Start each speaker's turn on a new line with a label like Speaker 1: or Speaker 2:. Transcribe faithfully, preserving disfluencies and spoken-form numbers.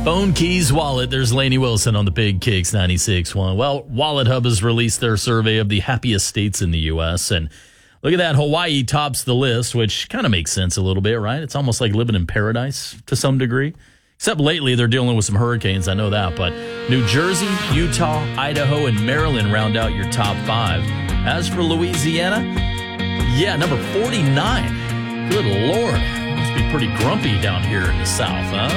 Speaker 1: Phone, keys, wallet. There's Lainey Wilson on the Big Kicks ninety-six point one. Well, Wallet Hub has released their survey of the happiest states in the U S, and look at that. Hawaii tops the list, which kind of makes sense a little bit, right? It's almost like living in paradise to some degree. Except lately, they're dealing with some hurricanes. I know that. But New Jersey, Utah, Idaho, and Maryland round out your top five. As for Louisiana, yeah, number forty-nine. Good Lord. Must be pretty grumpy down here in the South, huh?